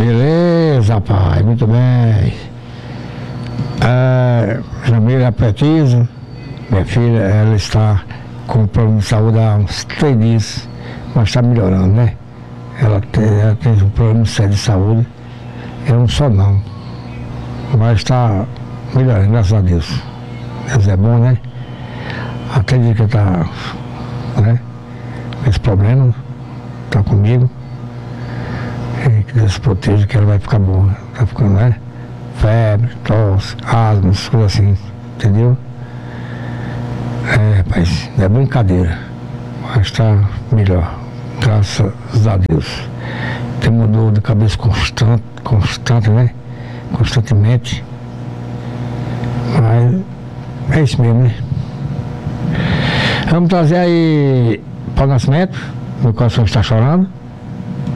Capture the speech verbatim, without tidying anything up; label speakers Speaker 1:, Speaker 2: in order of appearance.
Speaker 1: Beleza, pai, muito bem. É, Jamila Petizo, minha filha, ela está com problema de saúde há uns três dias, mas está melhorando, né? Ela tem, ela tem um problema sério de saúde, eu não sou não, mas está melhorando, graças a Deus. Deus é bom, né? Acredito que está, né, com esse problema, está comigo. E que Deus proteja, que ela vai ficar boa. Está ficando, né? Febre, tosse, asma, essas coisas assim, entendeu? É, rapaz, não é brincadeira, mas está melhor, graças a Deus. Tem uma dor de cabeça constante, constante, né? Constantemente. Mas é isso mesmo, né? Vamos trazer aí para o Nascimento, meu coração está chorando.